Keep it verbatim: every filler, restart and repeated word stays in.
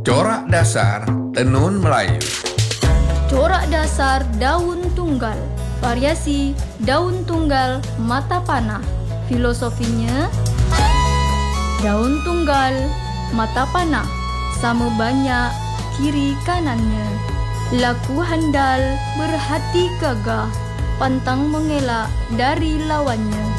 Corak dasar tenun Melayu. Corak dasar daun tunggal. Variasi daun tunggal mata panah. Filosofinya, daun tunggal mata panah sama banyak kiri kanannya. Laku handal berhati gagah, pantang mengelak dari lawannya.